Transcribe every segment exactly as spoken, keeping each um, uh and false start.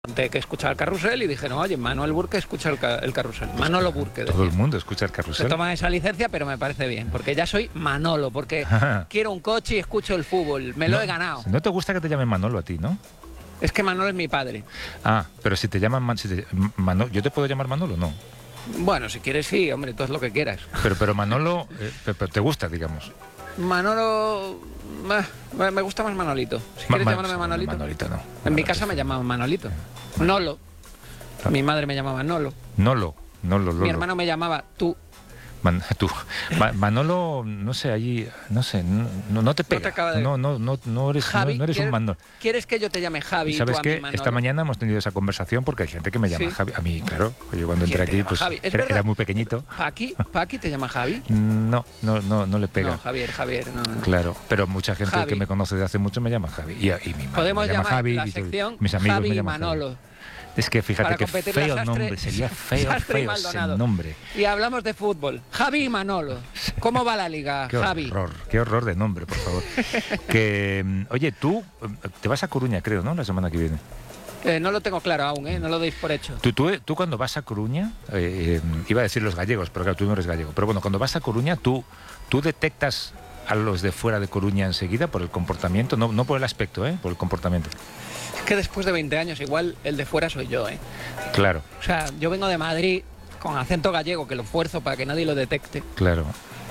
Que escuchaba el Carrusel y dije, no, oye, Manuel Burke escucha el, ca el Carrusel. Manolo Burke. Todo el mundo escucha el Carrusel. Se toma esa licencia, pero me parece bien, porque ya soy Manolo, porque quiero un coche y escucho el fútbol. Me no, lo he ganado. No te gusta que te llamen Manolo a ti, ¿no? Es que Manolo es mi padre. Ah, pero si te llaman Man si te, Manolo, ¿yo te puedo llamar Manolo? No. Bueno, si quieres sí, hombre, todo es lo que quieras. Pero, pero Manolo, eh, pero te gusta, digamos. Manolo... Eh, me gusta más Manolito. Si Ma quieres Ma llamarme Manolito. Manolito no. En Manolo, mi casa me llamaban Manolito. Nolo. Mi madre me llamaba Nolo. Nolo. Nolo, Lolo. Mi hermano me llamaba tú. Man, tú. Ma Manolo, no sé, allí, no sé, no, no te pega. No, te acaba de... no, no, no, no eres, Javi, no, no eres un Manolo. ¿Quieres que yo te llame Javi? ¿Sabes qué? Esta mañana hemos tenido esa conversación porque hay gente que me llama ¿Sí? Javi. A mí, claro, yo cuando entré aquí, pues era, era muy pequeñito. ¿Paqui? ¿Paqui te llama Javi? No, no, no, no le pega. No, Javier, Javier, no, no. Claro, pero mucha gente Javi. que me conoce de hace mucho me llama Javi. Y, y mi madre Podemos me llama llamar Javi, la y sección mis amigos Javi me y llaman Manolo. Javi. Es que fíjate que feo sastre, nombre, sería feo, Sastre y feo ese Maldonado. nombre. Y hablamos de fútbol. Javi y Manolo. ¿Cómo va la liga, qué Javi? Horror, qué horror de nombre, por favor. que, oye, tú te vas a Coruña, creo, ¿no? La semana que viene. Eh, no lo tengo claro aún, ¿eh? No lo deis por hecho. Tú, tú, tú cuando vas a Coruña, eh, iba a decir los gallegos, pero claro, tú no eres gallego. Pero bueno, cuando vas a Coruña, tú, tú detectas a los de fuera de Coruña enseguida por el comportamiento, no, no por el aspecto, ¿eh? Por el comportamiento. Es que después de veinte años igual el de fuera soy yo, ¿eh? Claro. O sea, yo vengo de Madrid con acento gallego, que lo fuerzo para que nadie lo detecte. Claro.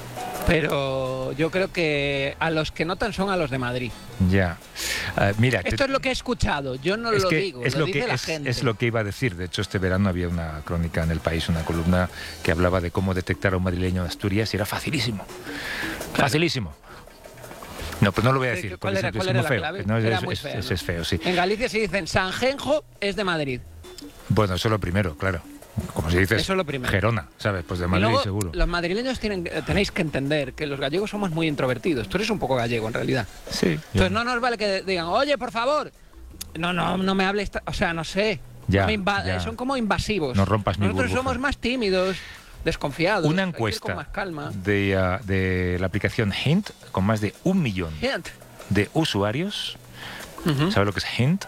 Pero yo creo que a los que notan son a los de Madrid. Ya. Uh, mira, esto te... es lo que he escuchado, yo no es lo que digo, es lo, lo dice que la es, gente. Es lo que iba a decir. De hecho, este verano había una crónica en El País, una columna que hablaba de cómo detectar a un madrileño de Asturias y era facilísimo. Claro. Facilísimo. No, pues no lo voy a decir. ¿Cuál era, cuál era la feo. clave? No, era es, muy es, fea, es, ¿no? es feo, sí. En Galicia se dicen Sanjenjo es de Madrid. Bueno, eso es lo primero, claro. Como si dices Eso es lo primero. Gerona, ¿sabes? Pues de Madrid, luego, seguro. Los madrileños tienen, tenéis que entender que los gallegos somos muy introvertidos. Tú eres un poco gallego, en realidad. Sí. Entonces yo... no nos vale que digan, oye, por favor. No, no, no me hables. O sea, no sé. Ya, no me ya. Son como invasivos. No rompas mi Nosotros burbuja. somos más tímidos, desconfiados. Una hay que ir encuesta con más calma. de, uh, de la aplicación Hint, con más de un millón Hint. de usuarios. Uh-huh. ¿Sabes lo que es Hint?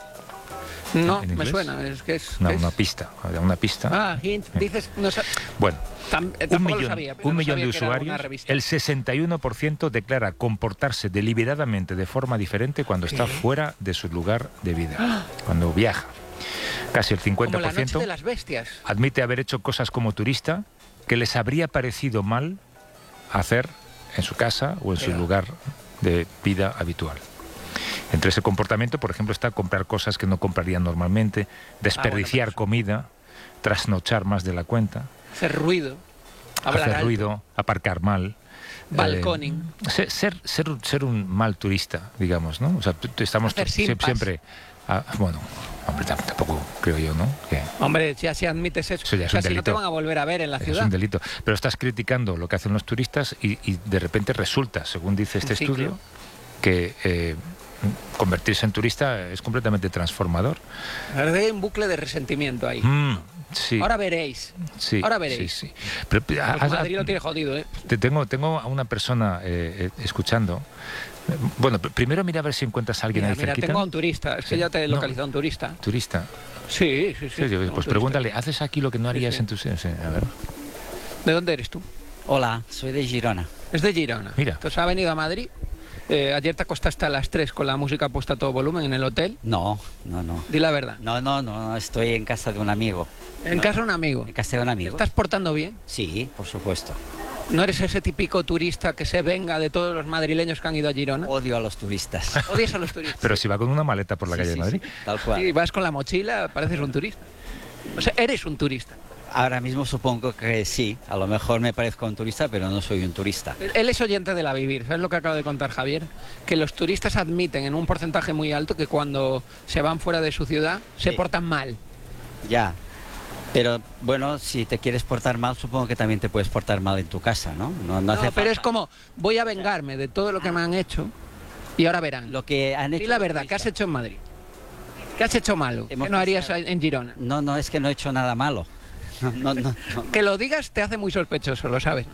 No, me suena. Es que es, una, es... una pista, una pista. Ah, Hint. Dices... No, bueno, tam, un millón, sabía, un no millón de sabía usuarios, el sesenta y uno por ciento declara comportarse deliberadamente de forma diferente cuando ¿Qué? está fuera de su lugar de vida, ¡ah! Cuando viaja. Casi el cincuenta por ciento como la noche de las bestias. Admite haber hecho cosas como turista que les habría parecido mal hacer en su casa o en Pero... su lugar de vida habitual. Entre ese comportamiento, por ejemplo, está comprar cosas que no comprarían normalmente, desperdiciar ah, bueno, comida, trasnochar más de la cuenta, hacer ruido, hablar hacer alto. ruido, aparcar mal, balconing, eh, ser, ser, ser, ser un mal turista, digamos, ¿no? O sea, estamos siempre, siempre ah, bueno, hombre, tampoco creo yo, ¿no? Que, hombre, ya si admites eso, eso ya es o sea, un si delito. no te van a volver a ver en la Es ciudad. Es un delito, pero estás criticando lo que hacen los turistas y, y de repente resulta, según dice este sí, estudio, claro. que eh, convertirse en turista es completamente transformador. Hay un bucle de resentimiento ahí. Mm, sí. Ahora veréis. Sí, Ahora veréis. Sí, sí. Pero, pues a, Madrid lo tiene jodido, ¿eh? Te tengo, tengo a una persona eh, eh, escuchando. Bueno, primero mira a ver si encuentras a alguien mira, ahí mira, cerquita. tengo a un turista. Es que sí. ya te he localizado no. un turista. ¿Turista? Sí, sí, sí. sí pues pregúntale, ¿haces aquí lo que no harías sí, sí. en tu... Sí, a ver. ¿De dónde eres tú? Hola, soy de Girona. Es de Girona. Mira. Entonces ha venido a Madrid. Eh, ¿Ayer te acostaste a las tres con la música puesta a todo volumen en el hotel? No, no, no. Di la verdad. No, no, no, estoy en casa de un amigo. ¿En no, casa de un amigo? En casa de un amigo. ¿Te estás portando bien? Sí, por supuesto. ¿No eres ese típico turista que se venga de todos los madrileños que han ido a Girona? Odio a los turistas. Odias a los turistas. Pero si va con una maleta por la sí, calle sí, de Madrid. Sí, tal cual. Y vas con la mochila, pareces un turista. O sea, eres un turista. Ahora mismo supongo que sí, a lo mejor me parezco un turista, pero no soy un turista. Él es oyente de La Vivir, ¿sabes lo que acaba de contar Javier? Que los turistas admiten en un porcentaje muy alto que cuando se van fuera de su ciudad se sí. portan mal. Ya, pero bueno, si te quieres portar mal, supongo que también te puedes portar mal en tu casa, ¿no? No, no, no hace pero falta. Es como, voy a vengarme de todo lo que me han hecho y ahora verán. Lo que han hecho. Y la verdad, ¿qué has hecho en Madrid? ¿Qué has hecho malo? ¿Qué no harías en Girona? No, no, es que no he hecho nada malo. No, no, no, no. Que lo digas te hace muy sospechoso, lo sabes.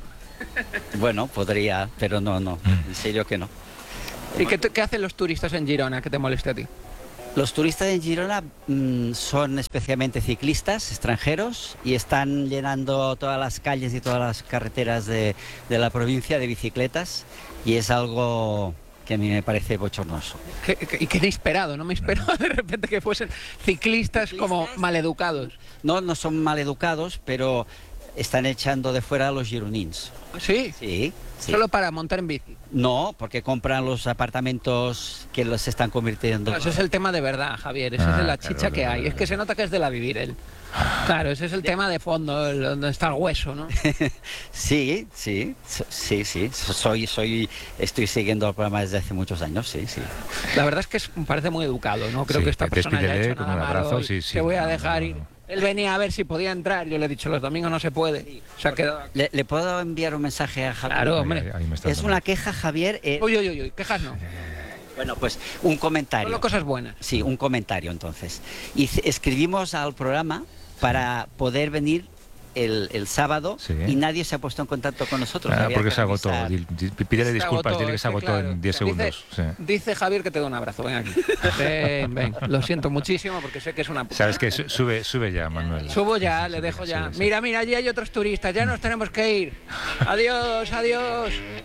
Bueno, podría, pero no, no, en serio que no. ¿Y qué, qué hacen los turistas en Girona que te moleste a ti? Los turistas en Girona mmm, son especialmente ciclistas extranjeros y están llenando todas las calles y todas las carreteras de, de la provincia de bicicletas, y es algo que a mí me parece bochornoso. Que, que, y que inesperado, no me esperaba de repente que fuesen ciclistas, ciclistas como maleducados. No, no son maleducados, pero están echando de fuera a los gironins. ¿Sí? Sí. Sí. ¿Solo para montar en bici? No, porque compran los apartamentos que los están convirtiendo. No, ese es el tema de verdad, Javier, esa ah, es la claro, chicha que claro, hay. claro. Es que se nota que es de la vivir él. Claro, ese es el tema de fondo, el, donde está el hueso, ¿no? Sí, sí, sí, sí. Soy, soy, estoy siguiendo el programa desde hace muchos años, sí, sí. La verdad es que es, parece muy educado, ¿no? Creo Sí, que esta persona ya ha hecho con nada un abrazo, malo. sí, sí, te voy a no, dejar no, ir. no. Él venía a ver si podía entrar. Yo le he dicho, los domingos no se puede. Se ha quedado aquí. ¿Le, le puedo enviar un mensaje a Javier? Claro, hombre. Ahí, ahí me está Es dando. una queja, Javier. eh, Uy, uy, uy, uy, quejas no. Bueno, pues un comentario. Solo cosas buenas. Sí, un comentario entonces. Y c- escribimos al programa para poder venir el, el sábado, Sí. y nadie se ha puesto en contacto con nosotros. Ah, Había porque que se agotó. revisar. Dil- di- Pídele Se disculpas, agotó, dile que es se que agotó claro. en diez Dice- segundos. Sí. Dice Javier que te da un abrazo, ven aquí. Ven, ven. Lo siento muchísimo porque sé que es una puta. ¿Sabes qué? Su- Sube, sube ya, Manuel. Subo ya, Sí, le sí, dejo sí, ya. sí. Mira, mira, allí hay otros turistas, ya nos tenemos que ir. Adiós, adiós.